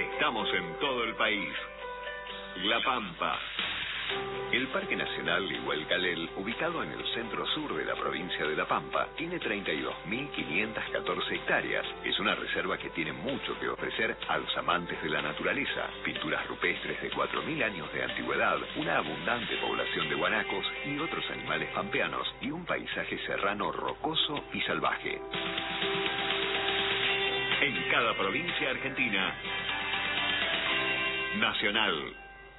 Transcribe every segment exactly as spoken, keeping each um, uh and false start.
Estamos en todo el país. La Pampa. El Parque Nacional Igualcalel, ubicado en el centro sur de la provincia de La Pampa, tiene treinta y dos mil quinientas catorce hectáreas. Es una reserva que tiene mucho que ofrecer a los amantes de la naturaleza. Pinturas rupestres de cuatro mil años de antigüedad, una abundante población de guanacos y otros animales pampeanos, y un paisaje serrano rocoso y salvaje. En cada provincia argentina, Nacional.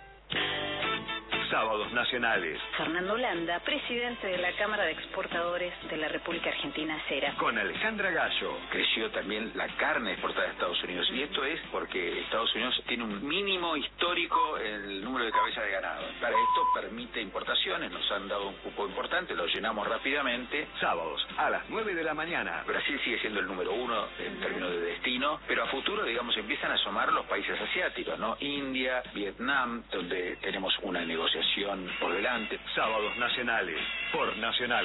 Sábados nacionales. Fernando Landa, presidente de la Cámara de Exportadores de la República Argentina, Cera. Con Alejandra Gallo. Creció también la carne exportada a Estados Unidos, y esto es porque Estados Unidos tiene un mínimo histórico en el número de cabezas de ganado. Para esto permite importaciones, nos han dado un cupo importante, lo llenamos rápidamente. Sábados a las nueve de la mañana. Brasil sigue siendo el número uno en términos de destino, pero a futuro, digamos, empiezan a asomar los países asiáticos, ¿no? India, Vietnam, donde tenemos una negociación por delante. Sábados nacionales, por Nacional.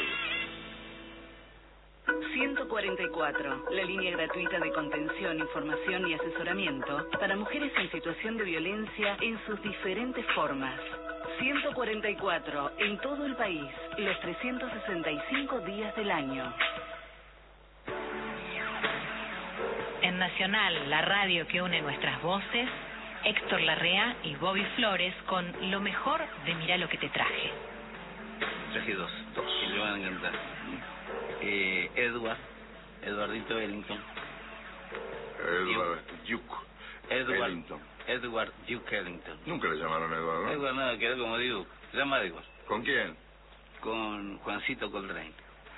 ciento cuarenta y cuatro, la línea gratuita de contención, información y asesoramiento para mujeres en situación de violencia en sus diferentes formas. ciento cuarenta y cuatro, en todo el país, los trescientos sesenta y cinco días del año. En Nacional, la radio que une nuestras voces, Héctor Larrea y Bobby Flores con lo mejor de Mirá lo que te traje. Traje dos, dos, que le van a encantar. Eh, Edward, Eduardito Ellington. Edward Duke. Edward Ellington. Edward Duke Ellington. Nunca le llamaron Edward, ¿no? Edward nada, quedó como Duke. Se llama Edward. ¿Con quién? Con Juancito Coltrane.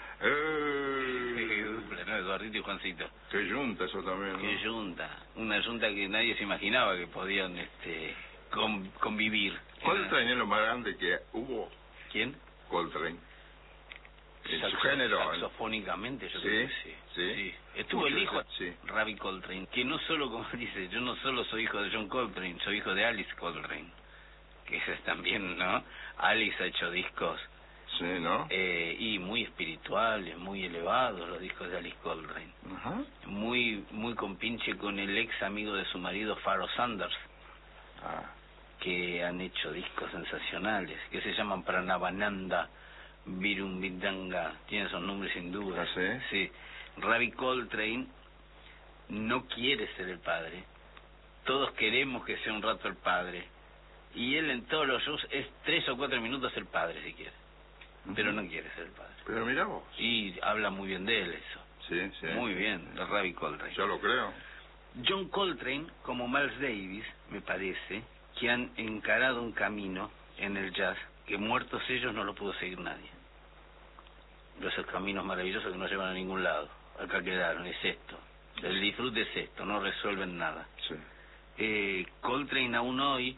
Eh... No, Eduardito y Juancito. Qué yunta eso también, ¿no? Qué yunta. Una yunta que nadie se imaginaba que podían este con, convivir. Coltrane es lo más grande que hubo. ¿Quién? Coltrane. En Saxo, su género. Saxofónicamente, yo ¿Sí? creo que sí. Sí. sí. Estuvo Mucho, el hijo, sí. Ravi Coltrane, que no solo, como dice, yo no solo soy hijo de John Coltrane, soy hijo de Alice Coltrane. Que ese es también, ¿no? Alice ha hecho discos. Sí, ¿no? Eh, y muy espirituales, muy elevados los discos de Alice Coltrane. Ajá. Muy muy compinche con el ex amigo de su marido, Pharoah Sanders, Ah. que han hecho discos sensacionales, que se llaman Pranavananda, Virumbidanga, tienen esos nombres sin duda. ¿Ah, sí? Sí. Ravi Coltrane no quiere ser el padre. Todos queremos que sea un rato el padre. Y él en todos los shows es tres o cuatro minutos el padre, si quiere. Pero no quiere ser el padre. Pero mira vos. Y habla muy bien de él eso. Sí, sí. Muy bien, de Ravi Coltrane. Yo lo creo. John Coltrane, como Miles Davis, me parece, que han encarado un camino en el jazz que muertos ellos no lo pudo seguir nadie. Esos caminos maravillosos que no llevan a ningún lado. Acá quedaron, es esto. El disfrute es esto, no resuelven nada. Sí. Eh, Coltrane aún hoy,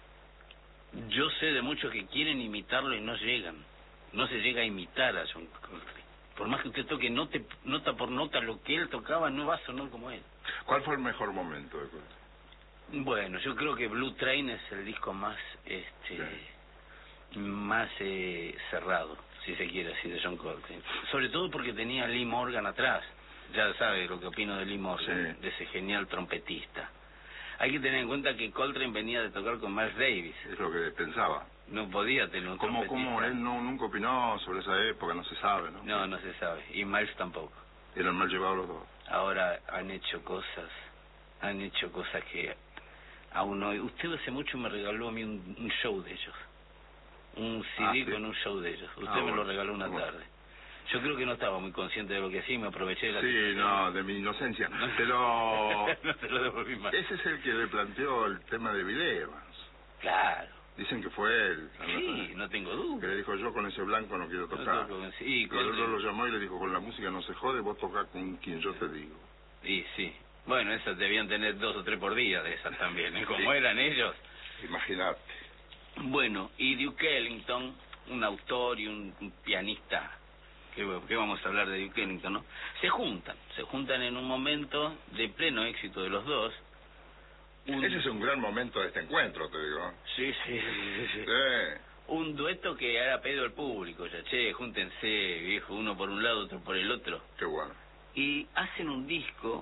yo sé de muchos que quieren imitarlo y no llegan. No se llega a imitar a John Coltrane. Por más que usted toque nota, nota por nota lo que él tocaba, no va a sonar como él. ¿Cuál fue el mejor momento de Coltrane? Bueno, yo creo que Blue Train es el disco más este sí. más eh, cerrado, si se quiere decir, de John Coltrane. Sobre todo porque tenía a Lee Morgan atrás. Ya sabe lo que opino de Lee Morgan, sí. de ese genial trompetista. Hay que tener en cuenta que Coltrane venía de tocar con Miles Davis. Es lo que pensaba. No podía tener un ¿Cómo, trompetista. cómo él no, nunca opinó sobre esa época? No se sabe, ¿no? No, no se sabe. Y Miles tampoco. Eran mal llevados los dos. Ahora han hecho cosas, han hecho cosas que aún hoy... Usted hace mucho me regaló a mí un, un show de ellos. Un C D ah, ¿sí? con un show de ellos. Usted ah, me bueno, lo regaló una bueno. tarde. Yo creo que no estaba muy consciente de lo que hacía y me aproveché de la Sí, situación. no, de mi inocencia. Pero... no te lo devolví más. Ese es el que le planteó el tema de Bill Evans. Claro. Dicen que fue él. Sí, no tengo duda. Que le dijo, yo con ese blanco no quiero tocar. No sí, y el otro lo llamó y le dijo, con la música no se jode, vos tocás con quien yo te digo. Y sí. Bueno, esas debían tener dos o tres por día de esas también, ¿eh? Como sí. eran ellos. Imagínate. Bueno, y Duke Ellington, un autor y un, un pianista, que, que vamos a hablar de Duke Ellington, ¿no? Se juntan, se juntan en un momento de pleno éxito de los dos. Un... Ese es un gran momento de este encuentro, te digo. Sí, sí, sí, sí. sí. Un dueto que era pedido al público, ya, che, júntense, viejo, uno por un lado, otro por el otro. Qué bueno. Y hacen un disco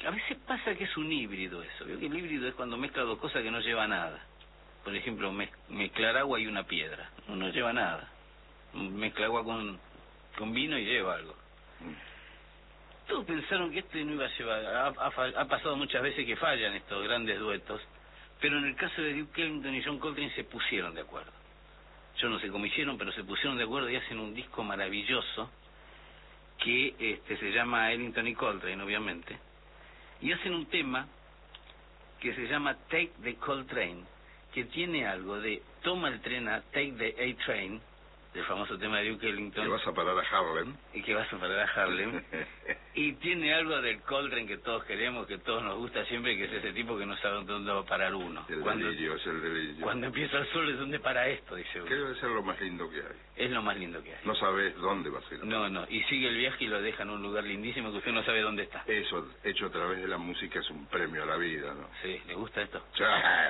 A veces pasa que es un híbrido eso. Veo que el híbrido es cuando mezcla dos cosas que no lleva a nada. Por ejemplo, mez, mezclar agua y una piedra. No lleva nada. Mezcla agua con, con vino y lleva algo. Todos pensaron que este no iba a llevar... Ha, ha, ha pasado muchas veces que fallan estos grandes duetos, pero en el caso de Duke Ellington y John Coltrane se pusieron de acuerdo. Yo no sé cómo hicieron, pero se pusieron de acuerdo y hacen un disco maravilloso que este se llama Ellington y Coltrane, obviamente. Y hacen un tema que se llama Take the Coltrane, que tiene algo de toma el tren a Take the A-Train, del famoso tema de Duke Ellington. Que vas a parar a Harlem. Y que vas a parar a Harlem. Y tiene algo del Coltrane que todos queremos, que todos nos gusta siempre, que es ese tipo que no sabe dónde va a parar uno. El cuando, delirio, es el delirio. Cuando empieza el sol es donde para esto, dice uno. Que debe ser lo más lindo que hay. Es lo más lindo que hay. No sabes dónde vas a ir. No, no, y sigue el viaje y lo deja en un lugar lindísimo que usted no sabe dónde está. Eso, hecho a través de la música, es un premio a la vida, ¿no? Sí, ¿le gusta esto? Ya.